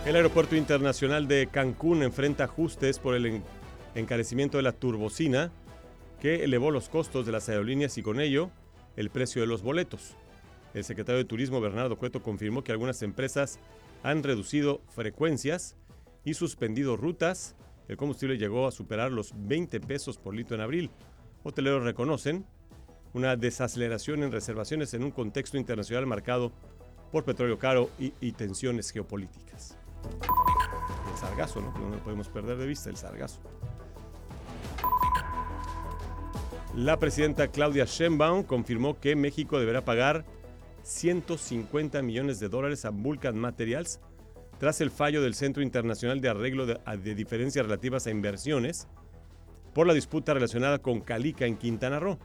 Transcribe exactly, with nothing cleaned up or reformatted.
El Aeropuerto Internacional de Cancún enfrenta ajustes por el encarecimiento de la turbocina, que elevó los costos de las aerolíneas y con ello el precio de los boletos. El secretario de Turismo, Bernardo Cueto, confirmó que algunas empresas han reducido frecuencias y suspendido rutas. El combustible llegó a superar los veinte pesos por litro en abril. Hoteleros reconocen una desaceleración en reservaciones en un contexto internacional marcado por petróleo caro y, y tensiones geopolíticas. El sargazo, ¿no? No lo podemos perder de vista, el sargazo. La presidenta Claudia Sheinbaum confirmó que México deberá pagar ciento cincuenta millones de dólares a Vulcan Materials tras el fallo del Centro Internacional de Arreglo de, de Diferencias Relativas a Inversiones por la disputa relacionada con Calica en Quintana Roo.